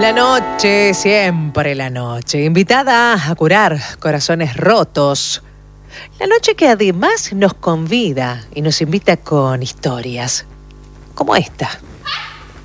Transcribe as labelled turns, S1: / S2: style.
S1: La noche, siempre la noche, invitada a curar corazones rotos. La noche que además nos convida y nos invita con historias, como esta.